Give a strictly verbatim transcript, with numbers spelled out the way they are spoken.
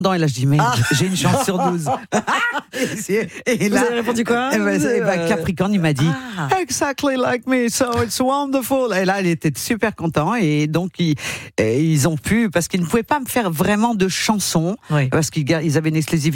Non, et là je dis merde, Ah. j'ai une chance sur douze. et, et Vous là, avez répondu quoi? eh ben, eh ben, Capricorne, il m'a dit Ah. exactly like me, so it's wonderful. Et là, elle était super content et donc ils, et ils ont pu, parce qu'ils ne pouvaient pas me faire vraiment de chansons, Oui. parce qu'ils gar- ils avaient une exclusivité.